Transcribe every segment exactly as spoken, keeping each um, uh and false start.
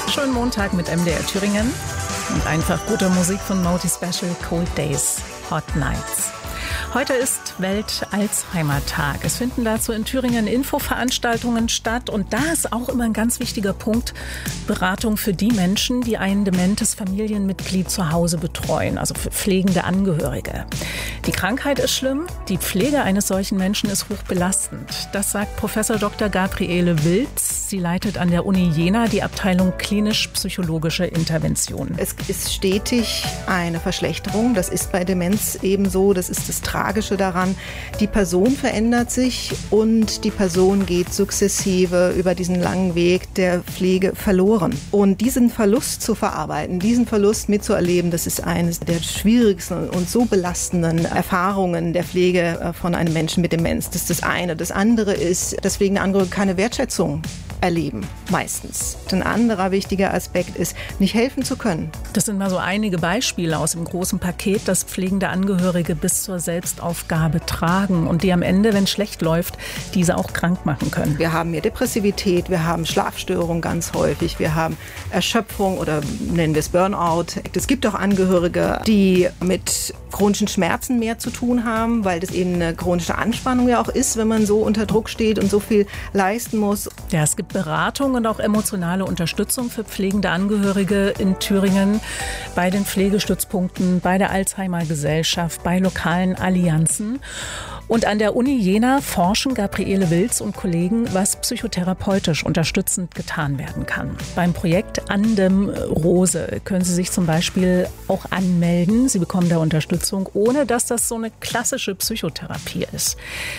Schönen Montag mit M D R Thüringen und einfach guter Musik von Multi Special, Cold Days, Hot Nights. Heute ist Welt-Alzheimer-Tag. Es finden dazu in Thüringen Infoveranstaltungen statt. Und da ist auch immer ein ganz wichtiger Punkt, Beratung für die Menschen, die ein dementes Familienmitglied zu Hause betreuen, also für pflegende Angehörige. Die Krankheit ist schlimm, die Pflege eines solchen Menschen ist hochbelastend. Das sagt Professor Doktor Gabriele Wilz. Sie leitet an der Uni Jena die Abteilung klinisch-psychologische Intervention. Es ist stetig eine Verschlechterung. Das ist bei Demenz ebenso. Das ist das Tragische daran. Die Person verändert sich und die Person geht sukzessive über diesen langen Weg der Pflege verloren. Und diesen Verlust zu verarbeiten, diesen Verlust mitzuerleben, das ist eines der schwierigsten und so belastenden Erfahrungen der Pflege von einem Menschen mit Demenz. Das ist das eine. Das andere ist, dass pflegende Angehörige keine Wertschätzung erleben, meistens. Ein anderer wichtiger Aspekt ist, nicht helfen zu können. Das sind mal so einige Beispiele aus dem großen Paket, das pflegende Angehörige bis zur Selbstaufgabe tragen und die am Ende, wenn es schlecht läuft, diese auch krank machen können. Wir haben mehr Depressivität, wir haben Schlafstörungen ganz häufig, wir haben Erschöpfung oder nennen wir es Burnout. Es gibt auch Angehörige, die mit chronischen Schmerzen mehr zu tun haben, weil das eben eine chronische Anspannung ja auch ist, wenn man so unter Druck steht und so viel leisten muss. Ja, es gibt Beratung und auch emotionale Unterstützung für pflegende Angehörige in Thüringen bei den Pflegestützpunkten, bei der Alzheimer-Gesellschaft, bei lokalen Allianzen. Und an der Uni Jena forschen Gabriele Wilz und Kollegen, was psychotherapeutisch unterstützend getan werden kann. Beim Projekt Andem Rose können Sie sich zum Beispiel auch anmelden. Sie bekommen da Unterstützung, ohne dass das so eine klassische Psychotherapie ist.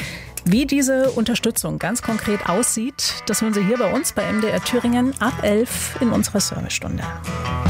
Wie diese Unterstützung ganz konkret aussieht, das hören Sie hier bei uns bei M D R Thüringen ab elf in unserer Servicestunde.